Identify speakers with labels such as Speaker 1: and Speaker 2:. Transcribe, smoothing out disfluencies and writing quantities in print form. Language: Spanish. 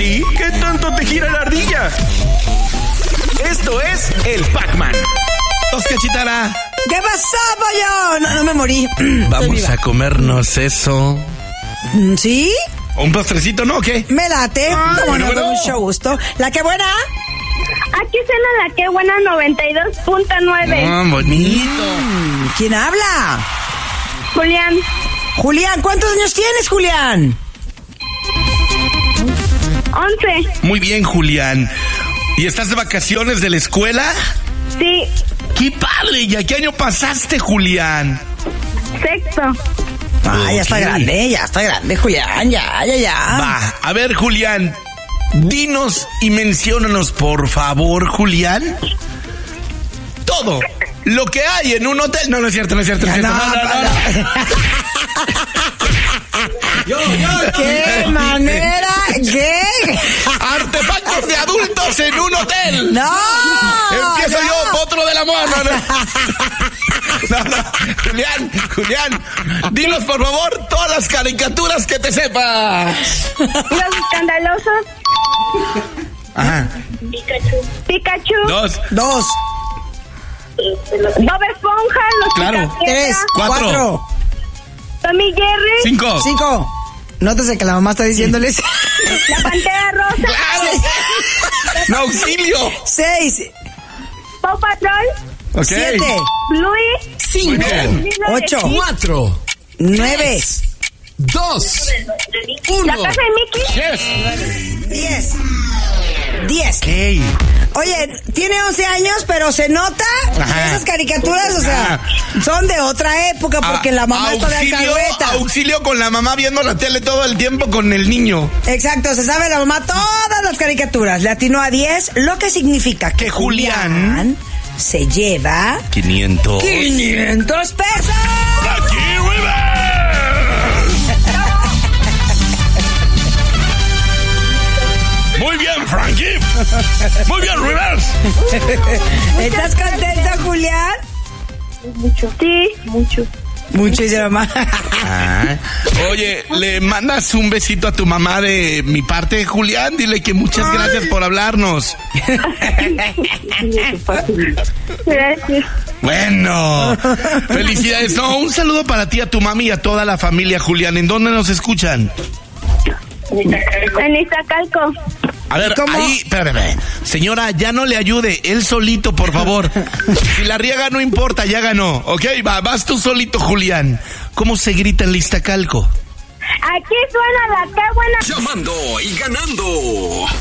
Speaker 1: ti? ¿Qué tanto te gira la ardilla? Esto es el Pac-Man. Cachitara.
Speaker 2: ¿Qué pasó, pollo? No me morí.
Speaker 1: Vamos a comernos eso.
Speaker 2: ¿Sí?
Speaker 1: ¿Un postrecito, no? ¿O qué?
Speaker 2: Me late. Bueno, con mucho gusto. ¿La que buena?
Speaker 3: Aquí suena la que buena 92.9.
Speaker 1: Ah, bonito.
Speaker 2: ¿Quién habla?
Speaker 3: Julián.
Speaker 2: Julián, ¿cuántos años tienes, Julián?
Speaker 3: 11.
Speaker 1: Muy bien, Julián. ¿Y estás de vacaciones de la escuela?
Speaker 3: Sí.
Speaker 1: ¡Qué padre! ¿Y a qué año pasaste, Julián?
Speaker 3: Sexto.
Speaker 2: Ya está grande, Julián, ya.
Speaker 1: Va, a ver, Julián, dinos y menciónanos, por favor, Julián, todo lo que hay en un hotel. No es cierto. No.
Speaker 2: ¿Qué manera? ¿Qué?
Speaker 1: Artefactos de adultos en un hotel.
Speaker 2: ¡No!
Speaker 1: Empiezo yo, potro del amor. No. Julián, dinos por favor todas las caricaturas que te sepas.
Speaker 3: Los escandalosos.
Speaker 1: Ajá.
Speaker 3: Pikachu.
Speaker 1: 2.
Speaker 3: Bob Esponja. Los
Speaker 1: Claro.
Speaker 3: Picapiedra.
Speaker 2: 3,
Speaker 1: 4.
Speaker 3: Tommy Jerry.
Speaker 1: 5.
Speaker 2: Nótese que la mamá está diciéndoles.
Speaker 3: La Pantera Rosa.
Speaker 1: ¡Claro! ¡No, auxilio!
Speaker 2: 6,
Speaker 3: Paw Patrol.
Speaker 1: Ok.
Speaker 2: 7,
Speaker 3: Bluey.
Speaker 4: 5,
Speaker 2: 8,
Speaker 4: 4,
Speaker 2: 9,
Speaker 4: 2,
Speaker 3: La
Speaker 4: 1.
Speaker 3: Casa de Mickey.
Speaker 2: 10.
Speaker 1: Ok.
Speaker 2: Oye, tiene 11 años, pero se nota
Speaker 1: Ajá.
Speaker 2: esas caricaturas, o sea, son de otra época porque la mamá está de alcahueta.
Speaker 1: Auxilio con la mamá viendo la tele todo el tiempo con el niño.
Speaker 2: Exacto, se sabe la mamá todas las caricaturas. Le atinó a 10, lo que significa que
Speaker 1: Julián
Speaker 2: se lleva
Speaker 1: 500
Speaker 2: pesos.
Speaker 1: ¡Aquí, Muy bien, Frankie. Muy bien, Rivers.
Speaker 2: ¿Estás contento, Julián?
Speaker 3: Mucho. Sí. Mucho.
Speaker 2: Mucho, dice la mamá.
Speaker 1: Oye, ¿le mandas un besito a tu mamá de mi parte, Julián? Dile que muchas gracias por hablarnos.
Speaker 3: Gracias.
Speaker 1: Bueno, felicidades. No, un saludo para ti, a tu mami y a toda la familia, Julián. ¿En dónde nos escuchan?
Speaker 3: En Iztacalco.
Speaker 1: A ver, ahí, espérame. Señora, ya no le ayude, él solito, por favor. Si la riega no importa, ya ganó. Ok, vas tú solito, Julián. ¿Cómo se grita en Iztacalco?
Speaker 3: Aquí suena la que buena.
Speaker 4: Llamando y ganando.